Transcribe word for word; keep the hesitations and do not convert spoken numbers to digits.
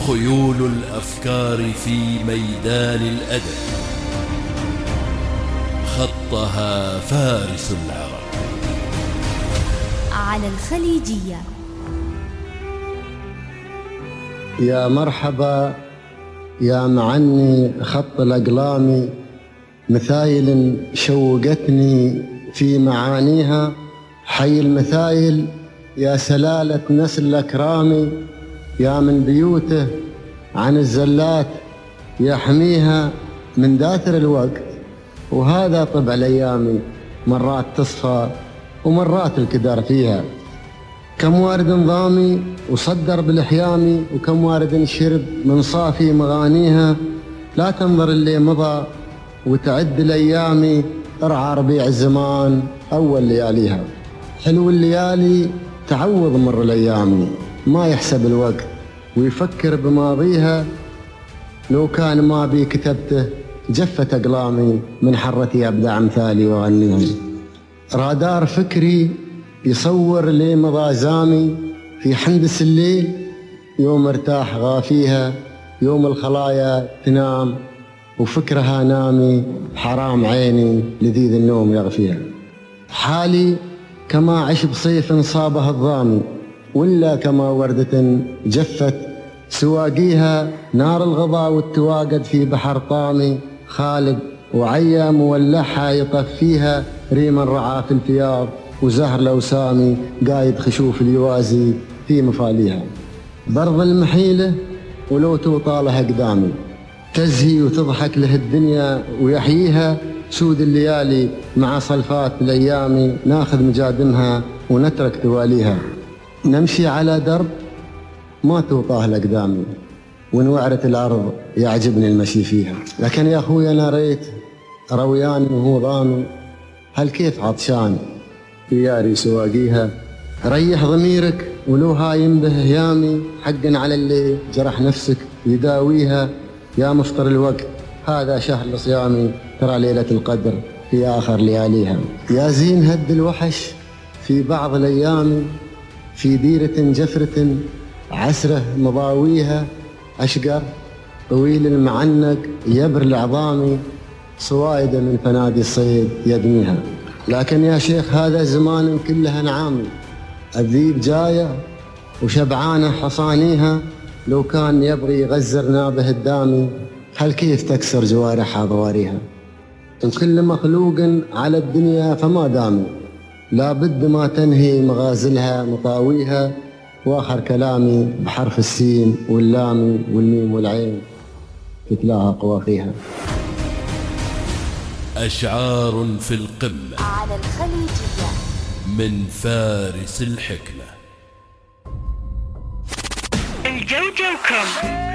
خيول الأفكار في ميدان الأدب، خطها فارس العرب. على الخليجية. يا مرحبا يا معني خط الأقلام، مثايل شوقتني في معانيها. حي المثايل يا سلالة نسل الأكرام، يا من بيوته عن الزلات يحميها من داثر الوقت. وهذا طبع الأيام، مرات تصفى ومرات الكدار فيها. كم وارد ضامي وصدر بالإحيام، وكم وارد شرب من صافي مغانيها. لا تنظر اللي مضى وتعد الأيام، ارعى ربيع الزمان أول لياليها. حلو الليالي تعوض مر الأيام، ما يحسب الوقت ويفكر بماضيها. لو كان ما بي كتبته جفت أقلامي، من حرتي أبدع أمثالي وأغنيهم. رادار فكري يصور لي مضى زامي، في حندس الليل يوم ارتاح غافيها. يوم الخلايا تنام وفكرها نامي، حرام عيني لذيذ النوم يغفيها. حالي كما عشب صيف صابها الظامي، ولا كما وردة جفت سواقيها. نار الغضا والتواقد في بحر طامي، خالد وعيا مولحها يطفيها. ريم الرعا في الفياض وزهر الأوسامي، قايد خشوف اليوازي في مفاليها. برض المحيلة ولو توطالها قدامي، تزهي وتضحك له الدنيا ويحييها. سود الليالي مع صلفات الأيام، ناخذ مجادمها ونترك تواليها. نمشي على درب ما توطاه الأقدامي، وإن وعرت الأرض يعجبني المشي فيها. لكن يا أخوي أنا ريت رويان وهو ضامي، هل كيف عطشان بياري سواقيها. ريح ضميرك ولو هايم به هيامي، حقا على اللي جرح نفسك يداويها. يا مفطر الوقت هذا شهر صيامي، ترى ليلة القدر في آخر لياليها. يا زين هد الوحش في بعض الأيام، في ديرة جفرة عسره مضاويها. أشقر طويل المعنق يبر العظام، صوايد من فنادي الصيد يدميها. لكن يا شيخ هذا زمان كلها نعامي، الذيب جاية وشبعانة حصانيها. لو كان يبغي يغزر نابه الدامي، هل كيف تكسر جوارحها ضواريها. كل مخلوق على الدنيا فما دامي، لا بد ما تنهي مغازلها مطاويها. واخر كلامي بحرف السين واللام والميم والعين، تتلاها قوافيها. أشعار في القمة على الخليجية من فارس الحكمة. الجوجو كوم.